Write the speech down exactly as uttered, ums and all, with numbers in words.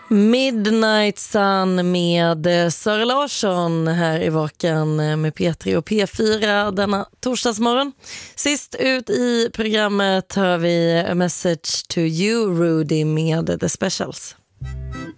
Midnight Sun med Sara Larsson här i Vakan med P tre och P fyra denna torsdagsmorgon. Sist ut i programmet har vi A Message to You, Rudy med The Specials.